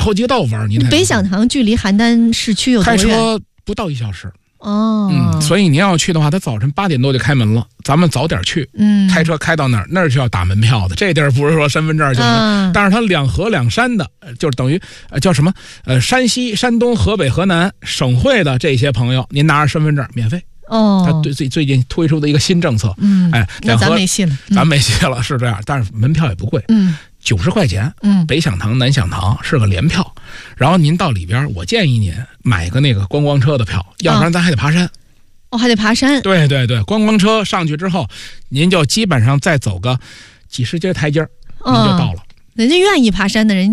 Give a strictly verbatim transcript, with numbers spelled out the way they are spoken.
好几个道弯，您北响堂距离邯郸市区有多远？ 开车不到一小时。 哦， 嗯，所以您要去的话，他早晨八点多就开门了，咱们早点去。 嗯， 开车开到那儿，那儿就要打门票的。这地儿不是说身份证就能， 嗯、 但是它两河两山的，就是等于呃叫什么呃山西、山东、河北、河南省会的这些朋友，您拿着身份证免费。 哦， 他对最最近推出的一个新政策， 嗯， 哎， 那咱没戏了， 嗯、咱没戏了，是这样，但是门票也不贵， 嗯， 九十块钱， 嗯， 北响堂、南响堂是个联票，然后您到里边，我建议您买个那个观光车的票，要不然咱还得爬山。 哦，还得爬山。 对对对，观光车上去之后，您就基本上再走个几十阶台阶，您就到了。 人家愿意爬山的人。